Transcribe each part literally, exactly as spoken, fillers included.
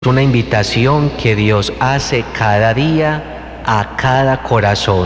Una invitación que Dios hace cada día a cada corazón.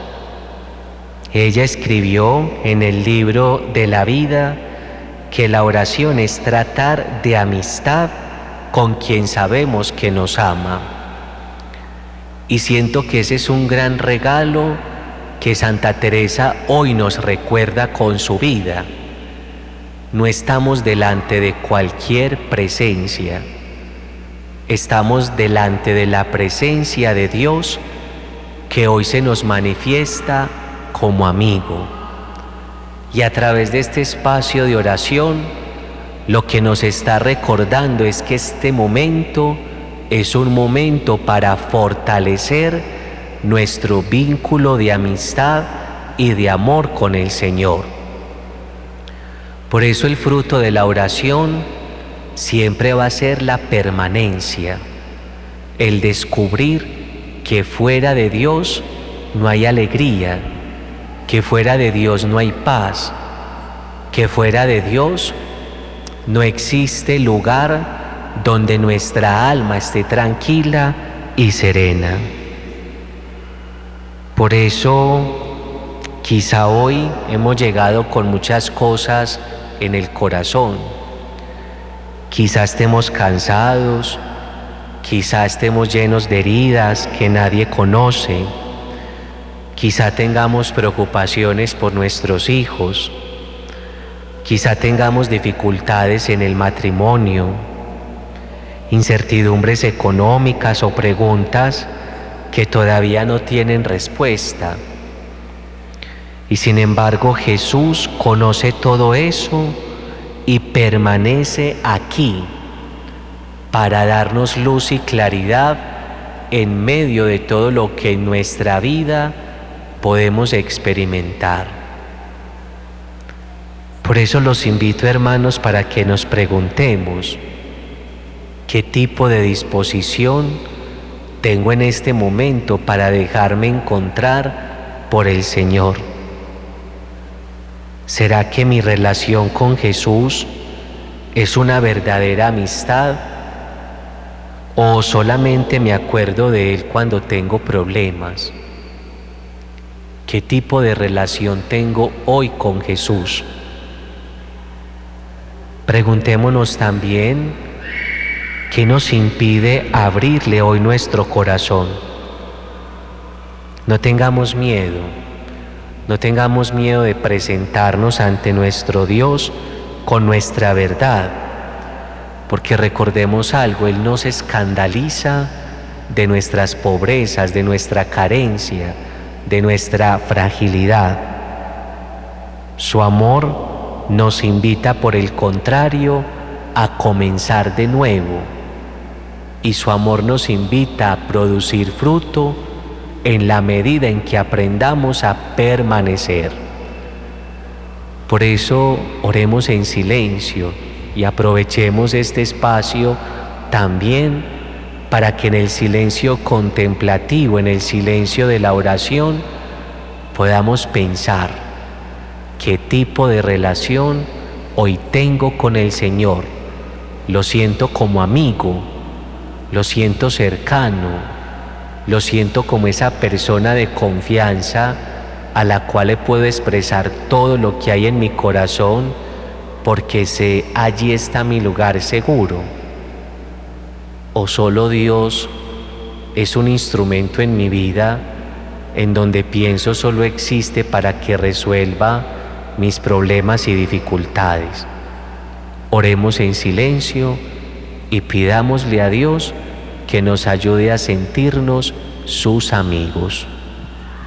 Ella escribió en el libro de la vida que la oración es tratar de amistad con quien sabemos que nos ama. Y siento que ese es un gran regalo que Santa Teresa hoy nos recuerda con su vida. No estamos delante de cualquier presencia. Estamos delante de la presencia de Dios que hoy se nos manifiesta como amigo. Y a través de este espacio de oración, lo que nos está recordando es que este momento es un momento para fortalecer nuestro vínculo de amistad y de amor con el Señor. Por eso el fruto de la oración siempre va a ser la permanencia, el descubrir que fuera de Dios no hay alegría, que fuera de Dios no hay paz, que fuera de Dios no existe lugar donde nuestra alma esté tranquila y serena. Por eso, quizá hoy hemos llegado con muchas cosas en el corazón. Quizá estemos cansados, quizá estemos llenos de heridas que nadie conoce, quizá tengamos preocupaciones por nuestros hijos, quizá tengamos dificultades en el matrimonio, incertidumbres económicas o preguntas que todavía no tienen respuesta. Y sin embargo, Jesús conoce todo eso y permanece aquí para darnos luz y claridad en medio de todo lo que en nuestra vida podemos experimentar. Por eso los invito, hermanos, para que nos preguntemos qué tipo de disposición tengo en este momento para dejarme encontrar por el Señor. ¿Será que mi relación con Jesús es una verdadera amistad? ¿O solamente me acuerdo de Él cuando tengo problemas? ¿Qué tipo de relación tengo hoy con Jesús? Preguntémonos también qué nos impide abrirle hoy nuestro corazón. No tengamos miedo. No tengamos miedo de presentarnos ante nuestro Dios con nuestra verdad, porque recordemos algo, Él no se escandaliza de nuestras pobrezas, de nuestra carencia, de nuestra fragilidad. Su amor nos invita, por el contrario, a comenzar de nuevo, y su amor nos invita a producir fruto en la medida en que aprendamos a permanecer. Por eso oremos en silencio y aprovechemos este espacio también para que en el silencio contemplativo, en el silencio de la oración, podamos pensar qué tipo de relación hoy tengo con el Señor. Lo siento como amigo, lo siento cercano, lo siento como esa persona de confianza a la cual le puedo expresar todo lo que hay en mi corazón, porque sé allí está mi lugar seguro. O solo Dios es un instrumento en mi vida en donde pienso solo existe para que resuelva mis problemas y dificultades. Oremos en silencio y pidámosle a Dios que nos ayude a sentirnos sus amigos.